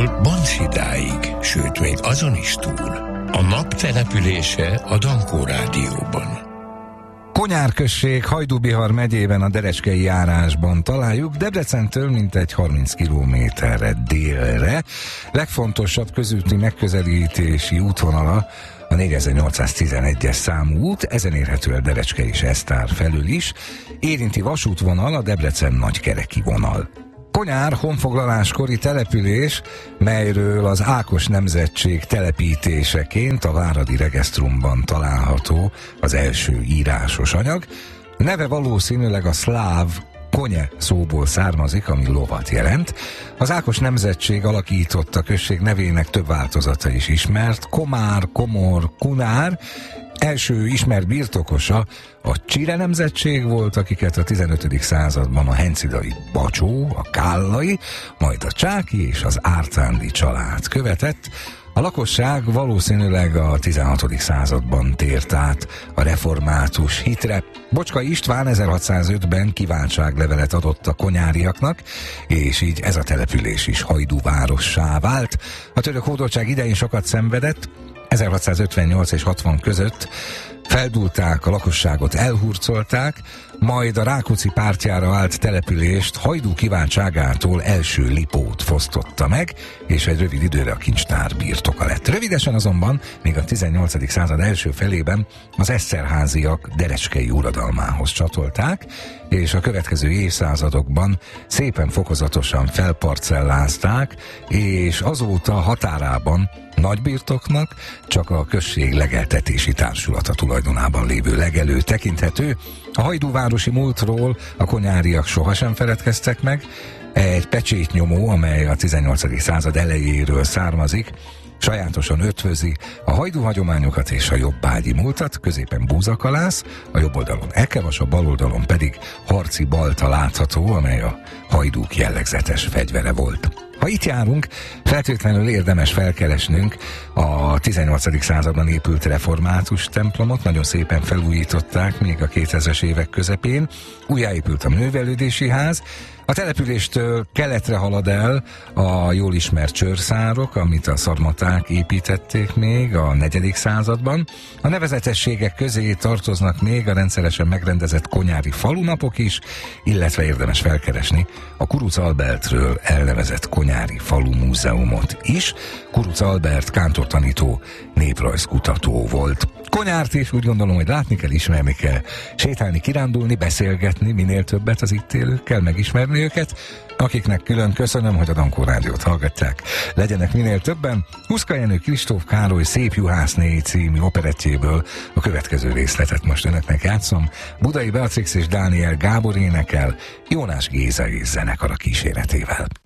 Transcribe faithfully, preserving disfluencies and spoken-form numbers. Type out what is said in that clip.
Budától Banszidáig, sőt még azon is túl. A nap települése a Dankó Rádióban. Konyár község Hajdú-Bihar megyében a Derecskei járásban találjuk, Debrecentől mintegy harminc kilométerre délre. Legfontosabb közúti megközelítési útvonala a négyezer-nyolcszáztizenegyes számú út, ezen érhető el Derecske és Esztár felül is. Érinti vasútvonal a Debrecen-Nagykereki vonal. Konyár honfoglaláskori település, melyről az Ákos nemzetség telepítéseként a Váradi Regesztrumban található az első írásos anyag. Neve valószínűleg a szláv konye szóból származik, ami lovat jelent. Az Ákos nemzetség alakította község nevének több változata is ismert: Komár, Komor, Kunár. Első ismert birtokosa a Csire nemzetség volt, akiket a tizenötödik században a hencidai Bacsó, a Kállai, majd a Csáky és az Ártándi család követett. A lakosság valószínűleg a tizenhatodik században tért át a református hitre. Bocskai István ezerhatszázötben kiváltságlevelet adott a konyáriaknak, és így ez a település is Hajdú várossá vált. A török hódoltság idején sokat szenvedett, ezerhatszázötvennyolc és hatvan között feldúlták, a lakosságot elhurcolták, majd a Rákóczi pártjára állt települést Hajdú kiváltságától első Lipót fosztotta meg, és egy rövid időre a kincstár birtoka lett. Rövidesen azonban, még a tizennyolcadik század első felében az Eszterháziak derecskei uradalmához csatolták, és a következő évszázadokban szépen fokozatosan felparcellázták, és azóta határában nagybirtoknak csak a község legeltetési társulata tulajdonában lévő legelő tekinthető. A hajdúvárosi múltról a konyáriak sohasem feledkeztek meg. Egy pecsétnyomó, amely a tizennyolcadik század elejéről származik, sajátosan ötvözi a hajdú hagyományokat és a jobbágyi múltat. Középen búzakalász, a jobb oldalon ekevas, a bal oldalon pedig harci balta látható, amely a hajdúk jellegzetes fegyvere volt. Ha itt járunk, feltétlenül érdemes felkeresnünk a tizennyolcadik században épült református templomot. Nagyon szépen felújították még a kétezres évek közepén. Újjáépült a művelődési ház. A településtől keletre halad el a jól ismert csőrszárok, amit a szarmaták építették még a negyedik században. A nevezetességek közé tartoznak még a rendszeresen megrendezett konyári falunapok is, illetve érdemes felkeresni a Kuruc Albertről elnevezett konyári falu múzeumot is. Kuruc Albert kántortanító, néprajzkutató volt. Konyárt is úgy gondolom, hogy látni kell, ismerni kell, sétálni, kirándulni, beszélgetni minél többet az itt élőkkel, megismerni őket. Akiknek külön köszönöm, hogy a Dankó Rádiót hallgatják. Legyenek minél többen. Huszka Jenő Kristóf Károly Szép juhászné című operettjéből a következő részletet most önöknek játszom. Budai Beatrix és Dániel Gábor énekel, Jónás Géza és zenekara kíséretével.